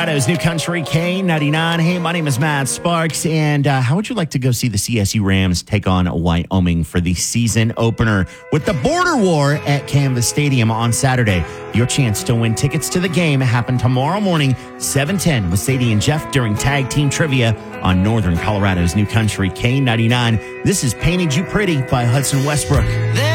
Colorado's New Country K99. Hey, my name is Matt Sparks, and how would you like to go see the CSU Rams take on Wyoming for the season opener with the Border War at Canvas Stadium on Saturday? Your chance to win tickets to the game happen tomorrow morning, 7:10 with Sadie and Jeff during Tag Team Trivia on Northern Colorado's New Country K99. This is Painted You Pretty by Hudson Westbrook.